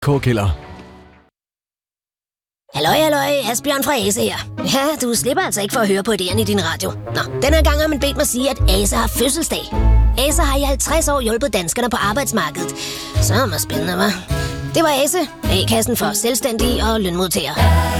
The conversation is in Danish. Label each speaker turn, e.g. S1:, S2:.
S1: K-killer.
S2: Halløj, Asbjørn fra Ase her. Ja, du slipper altså ikke for at høre på idéerne i din radio. Nå, den her gang har man bedt mig sige, at Ase har fødselsdag. Ase har i 50 år hjulpet danskerne på arbejdsmarkedet. Så er det spændende, hva'? Det var Ase, A-kassen for selvstændige og lønmodtagere.